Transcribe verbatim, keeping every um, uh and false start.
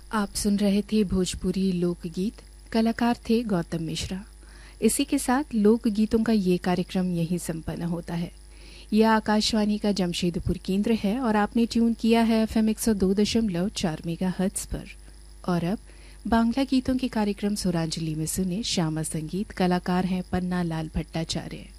आप सुन रहे थे भोजपुरी लोकगीत। कलाकार थे गौतम मिश्रा। इसी के साथ लोकगीतों का ये कार्यक्रम यहीं संपन्न होता है। यह आकाशवाणी का जमशेदपुर केंद्र है और आपने ट्यून किया है एफ एम एक सौ दो दशमलव चार मेगा हर्ट्ज पर। और अब बांग्ला गीतों के कार्यक्रम सुरांजलि में सुने श्यामा संगीत। कलाकार हैं पन्ना लाल भट्टाचार्य।